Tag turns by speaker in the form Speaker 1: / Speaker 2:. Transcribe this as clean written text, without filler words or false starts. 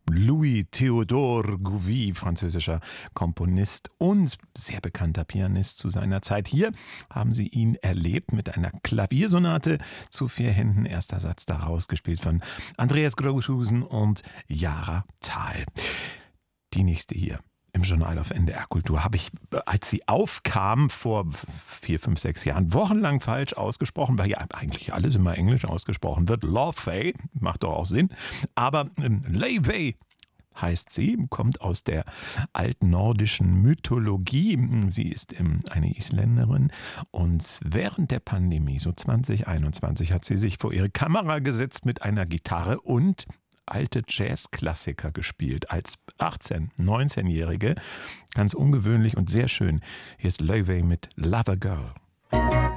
Speaker 1: Louis Théodore Gouvy, französischer Komponist und sehr bekannter Pianist zu seiner Zeit. Hier haben Sie ihn erlebt mit einer Klaviersonate zu 4 Händen. Erster Satz daraus, gespielt von Andreas Großhusen und Jara Thal. Die nächste hier im Journal auf NDR Kultur habe ich, als sie aufkam, vor 4, 5, 6 Jahren, wochenlang falsch ausgesprochen, weil ja eigentlich alles immer Englisch ausgesprochen wird. Love, macht doch auch Sinn. Aber Laufey heißt sie, kommt aus der alten nordischen Mythologie. Sie ist eine Isländerin und während der Pandemie, so 2021, hat sie sich vor ihre Kamera gesetzt mit einer Gitarre und alte Jazzklassiker gespielt als 18-, 19-Jährige. Ganz ungewöhnlich und sehr schön. Hier ist Laufey mit Lover Girl.